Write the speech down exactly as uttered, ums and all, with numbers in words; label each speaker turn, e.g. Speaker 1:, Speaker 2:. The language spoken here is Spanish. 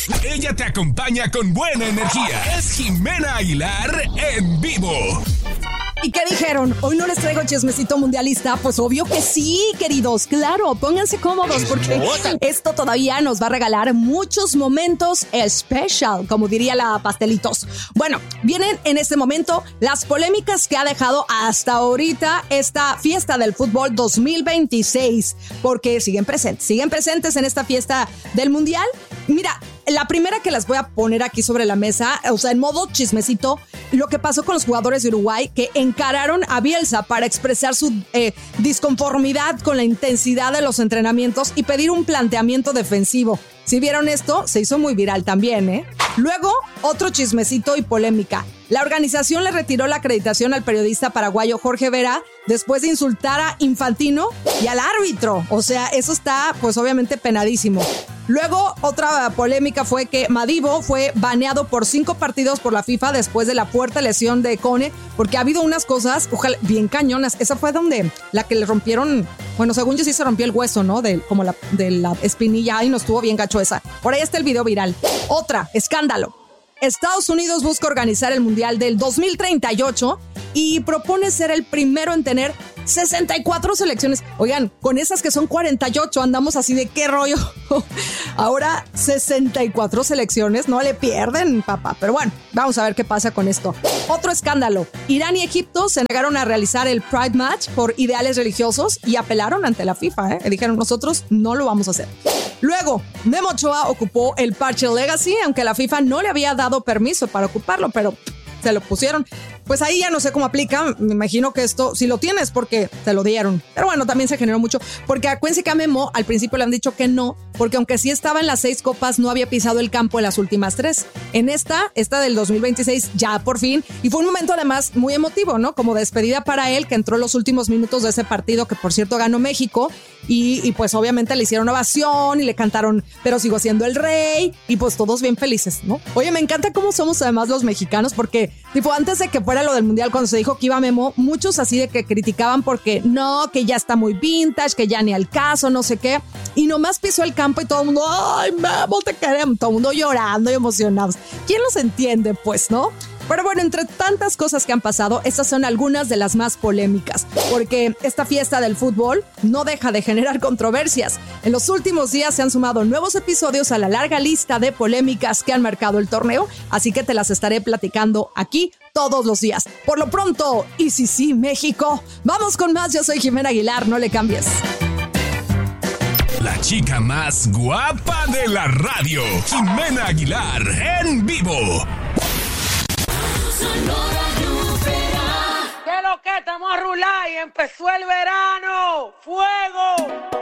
Speaker 1: Ella te acompaña con buena energía. Es Jimena Aguilar en vivo.
Speaker 2: ¿Y qué dijeron? ¿Hoy no les traigo chismecito mundialista? Pues obvio que sí, queridos. Claro, pónganse cómodos porque esto todavía nos va a regalar muchos momentos especial, como diría la Pastelitos. Bueno, vienen en este momento las polémicas que ha dejado hasta ahorita esta fiesta del fútbol dos mil veintiséis, porque siguen presentes, siguen presentes en esta fiesta del mundial. Mira, la primera que las voy a poner aquí sobre la mesa, o sea, en modo chismecito, lo que pasó con los jugadores de Uruguay que encararon a Bielsa para expresar su eh, disconformidad con la intensidad de los entrenamientos y pedir un planteamiento defensivo. Si vieron esto, se hizo muy viral también, ¿eh? Luego, otro chismecito y polémica. La organización le retiró la acreditación al periodista paraguayo Jorge Vera después de insultar a Infantino y al árbitro. O sea, eso está, pues, obviamente penadísimo. Luego, otra polémica fue que Madibo fue baneado por cinco partidos por la FIFA después de la fuerte lesión de Cone, porque ha habido unas cosas, ojalá, bien cañonas. Esa fue donde la que le rompieron, bueno, según yo sí se rompió el hueso, ¿no? De, como la, de la espinilla, y no estuvo bien gacho esa. Por ahí está el video viral. Otra, escándalo. Estados Unidos busca organizar el Mundial del dos mil treinta y ocho y propone ser el primero en tener sesenta y cuatro selecciones. Oigan, con esas que son cuarenta y ocho andamos así de qué rollo. Ahora sesenta y cuatro selecciones, no le pierden, papá. Pero bueno, vamos a ver qué pasa con esto. Otro escándalo. Irán y Egipto se negaron a realizar el Pride Match por ideales religiosos y apelaron ante la FIFA, ¿eh? Y dijeron, nosotros no lo vamos a hacer. Luego, Memo Ochoa ocupó el parche Legacy, aunque la FIFA no le había dado permiso para ocuparlo, pero se lo pusieron. Pues ahí ya no sé cómo aplica. Me imagino que esto, si lo tienes, porque te lo dieron. Pero bueno, también se generó mucho. Porque acuérdense que a Memo al principio le han dicho que no, porque aunque sí estaba en las seis copas, no había pisado el campo en las últimas tres. En esta, esta del dos mil veintiséis, ya por fin. Y fue un momento además muy emotivo, ¿no? Como despedida para él, que entró en los últimos minutos de ese partido, que por cierto ganó México. Y, y pues obviamente le hicieron ovación y le cantaron, pero sigo siendo el rey. Y pues todos bien felices, ¿no? Oye, me encanta cómo somos además los mexicanos, porque tipo antes de que fuera lo del mundial, cuando se dijo que iba Memo, muchos así de que criticaban porque no, que ya está muy vintage, que ya ni al caso, no sé qué. Y nomás pisó el campo y todo el mundo, ay, Memo, te queremos. Todo el mundo llorando y emocionados. ¿Quién los entiende, pues, no? Pero bueno, entre tantas cosas que han pasado, estas son algunas de las más polémicas, porque esta fiesta del fútbol no deja de generar controversias. En los últimos días se han sumado nuevos episodios a la larga lista de polémicas que han marcado el torneo, así que te las estaré platicando aquí todos los días. Por lo pronto, y sí, sí, México, vamos con más. Yo soy Jimena Aguilar, no le cambies.
Speaker 1: La chica más guapa de la radio, Jimena Aguilar, en vivo.
Speaker 3: ¿Qué es lo que estamos a rular y empezó el verano? ¡Fuego!